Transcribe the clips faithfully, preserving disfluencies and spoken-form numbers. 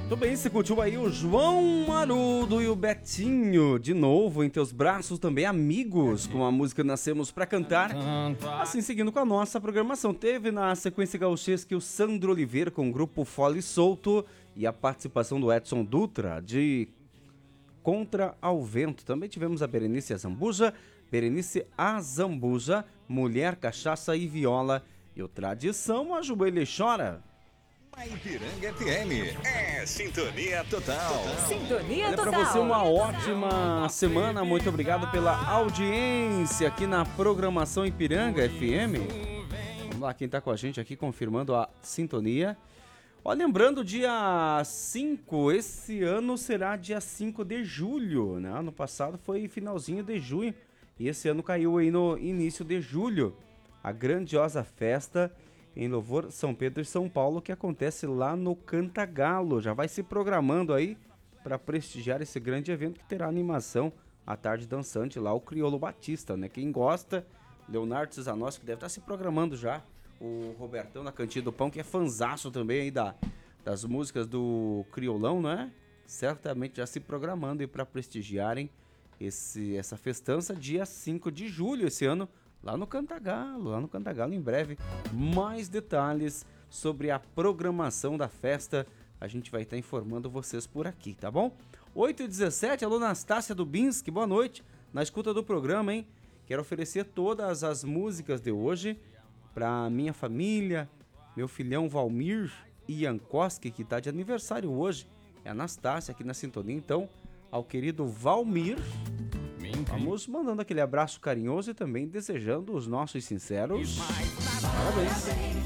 Muito bem, você curtiu aí o João Marudo e o Betinho de novo em teus braços também, amigos, com a música Nascemos Pra Cantar. Assim, seguindo com a nossa programação, teve na sequência gauchesca o Sandro Oliveira com o grupo Fole Solto e a participação do Edson Dutra de Contra ao Vento. Também tivemos a Berenice Azambuja, Berenice Azambuja, Mulher, Cachaça e Viola e o Tradição Ajoelha e Chora. A Ipiranga F M é Sintonia Total. Sintonia Olha, Total. para você uma ótima semana, muito obrigado pela audiência aqui na programação Ipiranga F M. Vamos lá, quem tá com a gente aqui confirmando a sintonia. Ó, lembrando, dia cinco, esse ano será dia cinco de julho, né? Ano passado foi finalzinho de junho e esse ano caiu aí no início de julho. A grandiosa festa em louvor São Pedro e São Paulo, que acontece lá no Cantagalo. Já vai se programando aí para prestigiar esse grande evento que terá animação à tarde dançante lá, o Criolo Batista, né? Quem gosta, Leonardo Cesanossi, que deve estar se programando já, o Robertão na Cantinha do Pão, que é fanzaço também aí da, das músicas do Criolão, né? Certamente já se programando aí para prestigiarem esse, essa festança dia cinco de julho esse ano, lá no Cantagalo, lá no Cantagalo em breve. Mais detalhes sobre a programação da festa, a gente vai estar informando vocês por aqui, tá bom? oito e dezessete, alô Anastácia Dubinski, boa noite, na escuta do programa, hein? Quero oferecer todas as músicas de hoje para minha família, meu filhão Valmir Iankoski, que tá de aniversário hoje, é a Anastácia aqui na sintonia, então, ao querido Valmir, vamos mandando aquele abraço carinhoso e também desejando os nossos sinceros parabéns.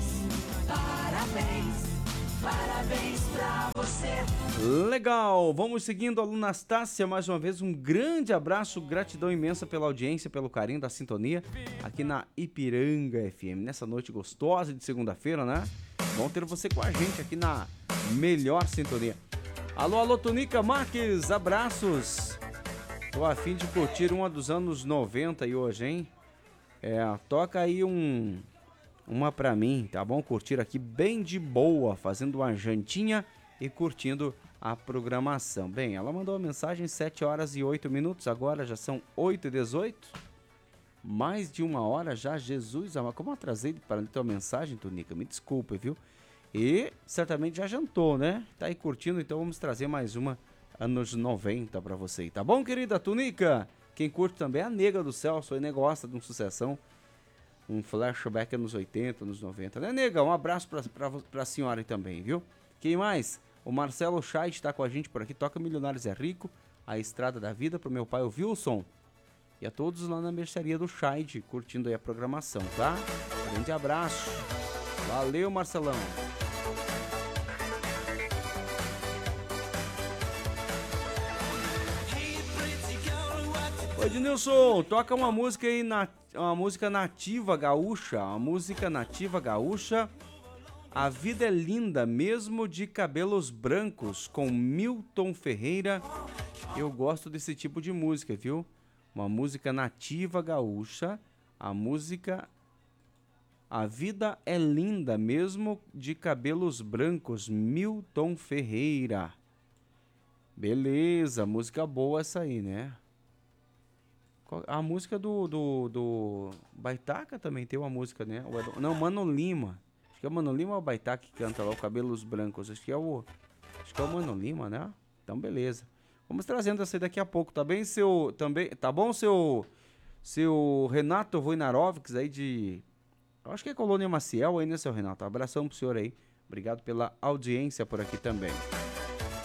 Parabéns, parabéns pra você. Legal, vamos seguindo a Anastácia, mais uma vez um grande abraço, gratidão imensa pela audiência, pelo carinho da sintonia aqui na Ipiranga F M, nessa noite gostosa de segunda-feira, né? Bom ter você com a gente aqui na melhor sintonia. Alô, alô, Tonica Marques, abraços. Tô a fim de curtir uma dos anos noventa e hoje, hein? É, toca aí um, uma pra mim, tá bom? Curtir aqui bem de boa, fazendo uma jantinha e curtindo a programação. Bem, ela mandou uma mensagem sete horas e oito minutos, agora já são oito e dezoito. Mais de uma hora já, Jesus, como eu atrasei para a tua mensagem, Tonica, me desculpa, viu? E certamente já jantou, né? Tá aí curtindo, então vamos trazer mais uma anos noventa pra você, tá bom, querida Tunica? Quem curte também é a Nega do Celso, aí, né, gosta de uma sucessão, um flashback anos oitenta, anos noventa, né, Nega? Um abraço pra, pra, pra senhora aí também, viu? Quem mais? O Marcelo Scheid tá com a gente por aqui, toca Milionários é Rico, A Estrada da Vida, pro meu pai, o Wilson, e a todos lá na mercearia do Scheid, curtindo aí a programação, tá? Grande abraço, valeu, Marcelão. Ô Ednilson, toca uma música aí, na, uma música nativa gaúcha, uma música nativa gaúcha, A Vida é Linda, mesmo de cabelos brancos, com Milton Ferreira. Eu gosto desse tipo de música, viu? Uma música nativa gaúcha, a música A Vida é Linda, mesmo de cabelos brancos, Milton Ferreira. Beleza, música boa essa aí, né? A música do, do, do Baitaca também tem uma música, né? Não, Mano Lima. Acho que é o Mano Lima ou o Baitaca que canta lá o Cabelos Brancos. Acho que é o, acho que é o Mano Lima, né? Então, beleza. Vamos trazendo essa aí daqui a pouco, tá bem, seu... Também, tá bom, seu... Seu Renato Voinarovics aí de... Acho que é Colônia Maciel aí, né, seu Renato? Abração pro senhor aí. Obrigado pela audiência por aqui também.